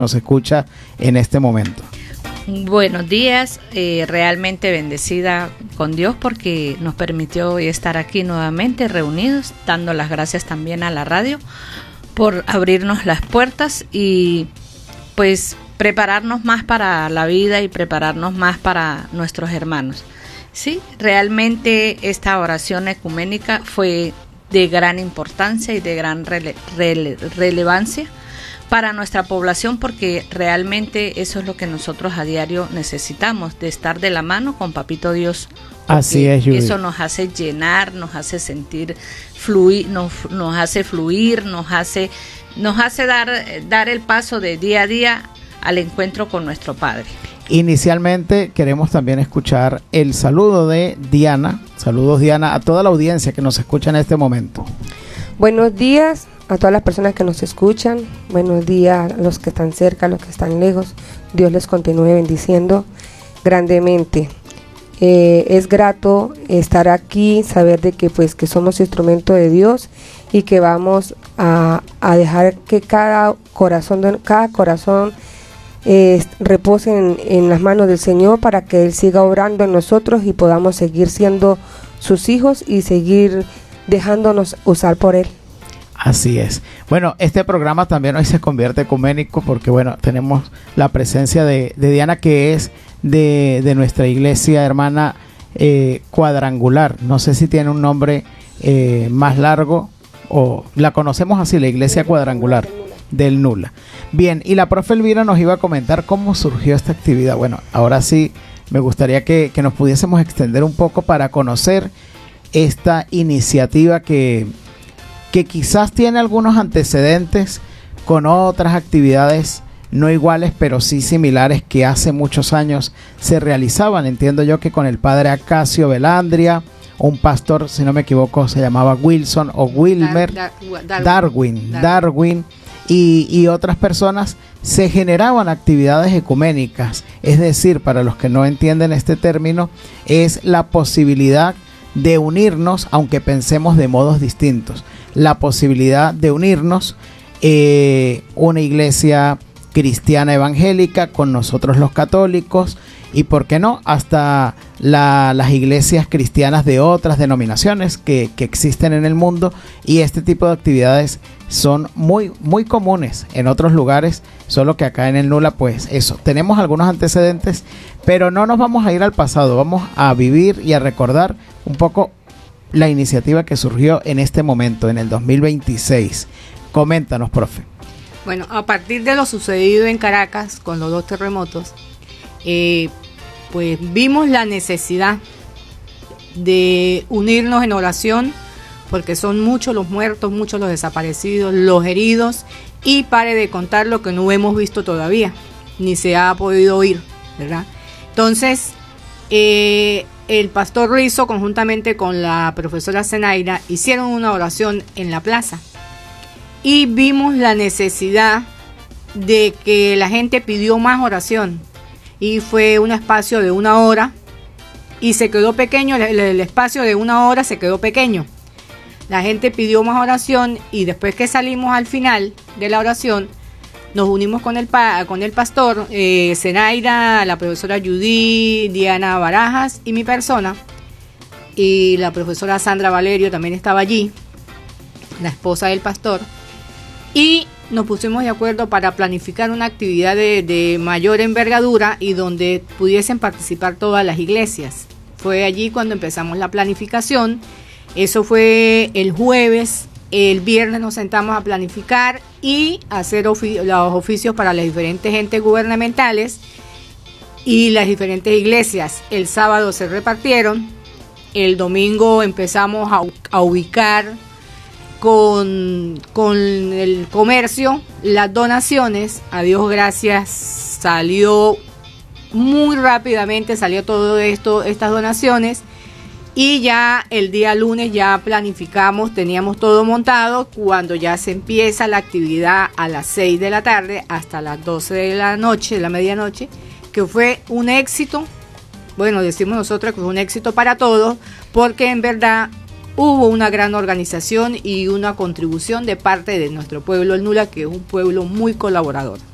nos escucha en este momento. Buenos días, realmente bendecida con Dios porque nos permitió hoy estar aquí nuevamente reunidos, dando las gracias también a la radio por abrirnos las puertas y pues prepararnos más para la vida y prepararnos más para nuestros hermanos. Sí, realmente esta oración ecuménica fue de gran importancia y de gran relevancia para nuestra población, porque realmente eso es lo que nosotros a diario necesitamos, de estar de la mano con Papito Dios. Así es, Judy. Eso nos hace llenar, nos hace sentir fluir, nos hace fluir, nos hace dar el paso de día a día al encuentro con nuestro Padre. Inicialmente queremos también escuchar el saludo de Diana. Saludos, Diana, a toda la audiencia que nos escucha en este momento. Buenos días a todas las personas que nos escuchan. Buenos días a los que están cerca, a los que están lejos. Dios les continúe bendiciendo grandemente. Es grato estar aquí, saber de que pues que somos instrumento de Dios y que vamos a dejar que cada corazón repose en las manos del Señor para que Él siga obrando en nosotros y podamos seguir siendo sus hijos y seguir dejándonos usar por Él. Así es. Bueno, este programa también hoy se convierte ecuménico porque, bueno, tenemos la presencia de Diana, que es de nuestra iglesia hermana Cuadrangular. No sé si tiene un nombre más largo o la conocemos así, la iglesia Cuadrangular del Nula. Bien, y la profe Elvira nos iba a comentar cómo surgió esta actividad. Bueno, ahora sí me gustaría que nos pudiésemos extender un poco para conocer esta iniciativa que quizás tiene algunos antecedentes con otras actividades no iguales, pero sí similares que hace muchos años se realizaban. Entiendo yo que con el padre Acacio Velandria, un pastor, si no me equivoco, se llamaba Wilson o Wilmer, Darwin y otras personas, se generaban actividades ecuménicas. Es decir, para los que no entienden este término, es la posibilidad de unirnos, aunque pensemos de modos distintos, la posibilidad de unirnos, una iglesia cristiana evangélica con nosotros los católicos y por qué no, hasta las iglesias cristianas de otras denominaciones que existen en el mundo, y este tipo de actividades son muy, muy comunes en otros lugares, solo que acá en el Nula pues eso, tenemos algunos antecedentes, pero no nos vamos a ir al pasado, vamos a vivir y a recordar un poco la iniciativa que surgió en este momento, en el 2026. Coméntanos, profe. Bueno, a partir de lo sucedido en Caracas con los 2 terremotos, pues vimos la necesidad de unirnos en oración, porque son muchos los muertos, muchos los desaparecidos, los heridos, y pare de contar lo que no hemos visto todavía, ni se ha podido oír, ¿verdad? Entonces, el pastor Rizo, conjuntamente con la profesora Zenaida, hicieron una oración en la plaza, y vimos la necesidad de que la gente pidió más oración, y fue un espacio de 1 hora, y se quedó pequeño, el espacio de 1 hora se quedó pequeño. La gente pidió más oración, y después que salimos al final de la oración, nos unimos con el pastor, Zenaida, la profesora Judy, Diana Barajas y mi persona, y la profesora Sandra Valerio también estaba allí, la esposa del pastor, y nos pusimos de acuerdo para planificar una actividad de mayor envergadura y donde pudiesen participar todas las iglesias. Fue allí cuando empezamos la planificación. Eso fue el jueves. El viernes nos sentamos a planificar y hacer los oficios para las diferentes entes gubernamentales y las diferentes iglesias. El sábado se repartieron. El domingo empezamos a ubicar con el comercio las donaciones. A Dios gracias, salió muy rápidamente, salió todo esto, estas donaciones, y ya el día lunes ya planificamos, teníamos todo montado, cuando ya se empieza la actividad a las 6 de la tarde hasta las 12 de la noche, de la medianoche, que fue un éxito. Bueno, decimos nosotros que fue un éxito para todos, porque en verdad hubo una gran organización y una contribución de parte de nuestro pueblo, el Nula, que es un pueblo muy colaborador.